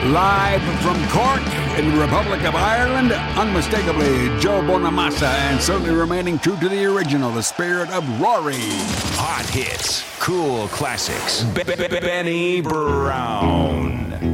Live from Cork in the Republic of Ireland, unmistakably Joe Bonamassa, and certainly remaining true to the original, the spirit of Rory. Hot hits, cool classics. Benny Brown.